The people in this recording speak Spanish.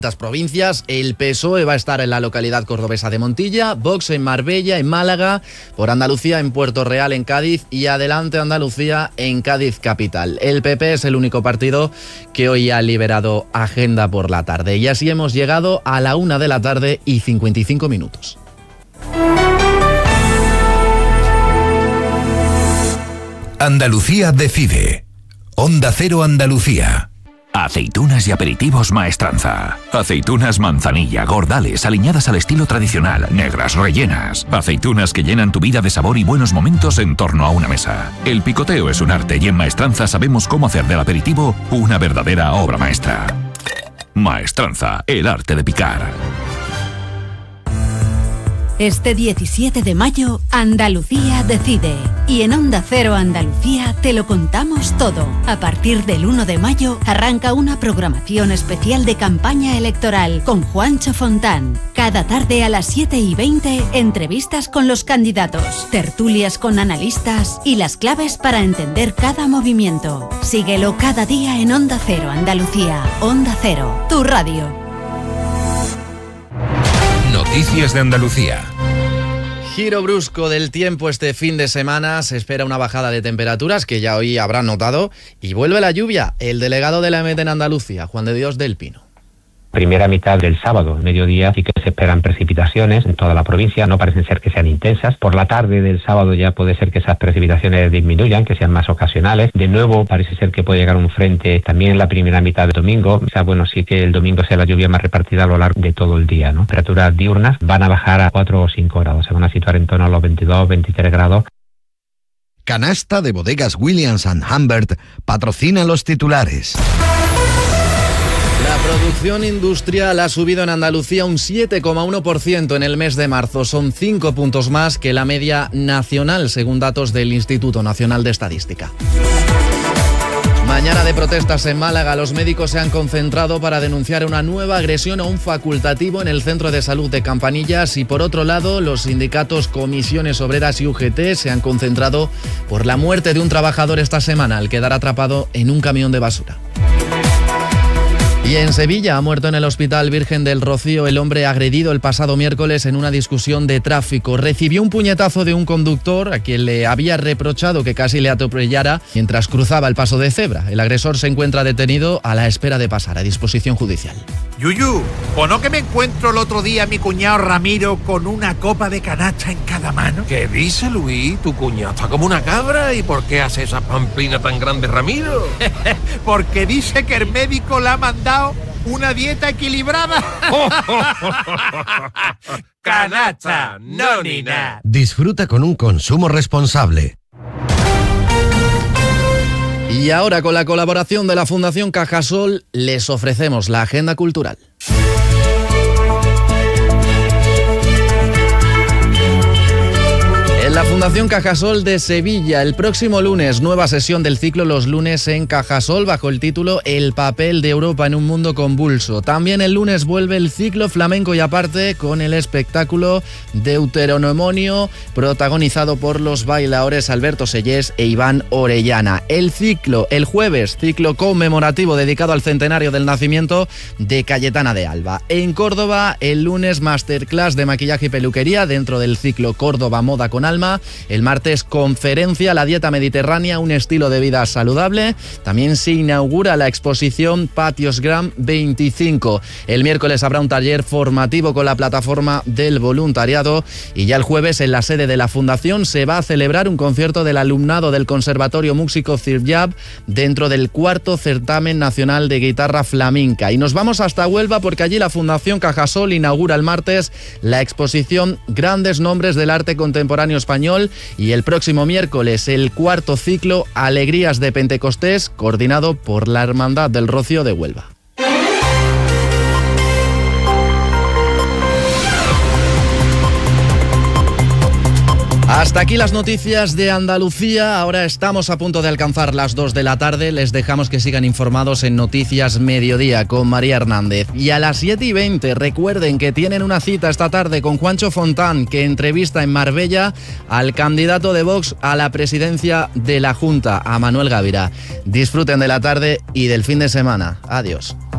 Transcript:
Las provincias, el PSOE va a estar en la localidad cordobesa de Montilla, Vox en Marbella, en Málaga, por Andalucía en Puerto Real, en Cádiz y Adelante Andalucía en Cádiz capital. El PP es el único partido que hoy ha liberado agenda por la tarde y así hemos llegado a la 1:55 p.m. Andalucía decide. Onda Cero Andalucía. Aceitunas y aperitivos Maestranza. Aceitunas manzanilla, gordales, aliñadas al estilo tradicional, negras, rellenas. Aceitunas que llenan tu vida de sabor y buenos momentos en torno a una mesa. El picoteo es un arte y en Maestranza sabemos cómo hacer del aperitivo una verdadera obra maestra. Maestranza, el arte de picar. Este 17 de mayo, Andalucía decide. Y en Onda Cero Andalucía te lo contamos todo. A partir del 1 de mayo arranca una programación especial de campaña electoral con Juancho Fontán. Cada tarde a las 7:20, entrevistas con los candidatos, tertulias con analistas y las claves para entender cada movimiento. Síguelo cada día en Onda Cero Andalucía. Onda Cero, tu radio. Noticias de Andalucía. Giro brusco del tiempo este fin de semana, se espera una bajada de temperaturas que ya hoy habrán notado y vuelve la lluvia. El delegado de la EMET en Andalucía, Juan de Dios del Pino. Primera mitad del sábado, mediodía, sí que se esperan precipitaciones en toda la provincia, no parecen ser que sean intensas. Por la tarde del sábado ya puede ser que esas precipitaciones disminuyan, que sean más ocasionales. De nuevo parece ser que puede llegar un frente también en la primera mitad del domingo. O sea, bueno, sí que el domingo sea la lluvia más repartida a lo largo de todo el día, ¿no? Temperaturas diurnas van a bajar a 4 o 5 grados, se van a situar en torno a los 22, 23 grados. Canasta de Bodegas Williams & Humbert patrocina los titulares. La producción industrial ha subido en Andalucía un 7,1% en el mes de marzo. Son 5 puntos más que la media nacional, según datos del Instituto Nacional de Estadística. Mañana de protestas en Málaga, los médicos se han concentrado para denunciar una nueva agresión a un facultativo en el Centro de Salud de Campanillas y por otro lado, los sindicatos Comisiones Obreras y UGT se han concentrado por la muerte de un trabajador esta semana al quedar atrapado en un camión de basura. Y en Sevilla ha muerto en el Hospital Virgen del Rocío el hombre agredido el pasado miércoles en una discusión de tráfico. Recibió un puñetazo de un conductor a quien le había reprochado que casi le atropellara mientras cruzaba el paso de cebra. El agresor se encuentra detenido a la espera de pasar a disposición judicial. Yuyu, ¿o no que me encuentro el otro día a mi cuñado Ramiro con una copa de canacha en cada mano? ¿Qué dice Luis? Tu cuñado está como una cabra. ¿Y por qué hace esa pamplina tan grande, Ramiro? Porque dice que el médico le ha mandado una dieta equilibrada. Canacha, no ni nada. Disfruta con un consumo responsable. Y ahora, con la colaboración de la Fundación Cajasol, les ofrecemos la agenda cultural. En la Fundación Cajasol de Sevilla, el próximo lunes, nueva sesión del ciclo Los lunes en Cajasol bajo el título El papel de Europa en un mundo convulso. También el lunes vuelve el ciclo Flamenco y aparte con el espectáculo Deuteronomonio protagonizado por los bailadores Alberto Sellés e Iván Orellana. El jueves, ciclo conmemorativo dedicado al centenario del nacimiento de Cayetana de Alba. En Córdoba, el lunes, masterclass de maquillaje y peluquería dentro del ciclo Córdoba Moda con Alma. El martes, conferencia La dieta mediterránea, un estilo de vida saludable. También se inaugura la exposición Patios Gram 25. El miércoles habrá un taller formativo con la plataforma del voluntariado y ya el jueves en la sede de la Fundación se va a celebrar un concierto del alumnado del Conservatorio Músico Cirjab dentro del cuarto certamen nacional de guitarra flamenca. Y nos vamos hasta Huelva porque allí la Fundación Cajasol inaugura el martes la exposición Grandes nombres del arte contemporáneo español y el próximo miércoles el cuarto ciclo Alegrías de Pentecostés, coordinado por la Hermandad del Rocío de Huelva. Hasta aquí las noticias de Andalucía. Ahora estamos a punto de alcanzar las 2 de la tarde. Les dejamos que sigan informados en Noticias Mediodía con María Hernández. Y a las 7:20 recuerden que tienen una cita esta tarde con Juancho Fontán, que entrevista en Marbella al candidato de Vox a la presidencia de la Junta, a Manuel Gavira. Disfruten de la tarde y del fin de semana. Adiós.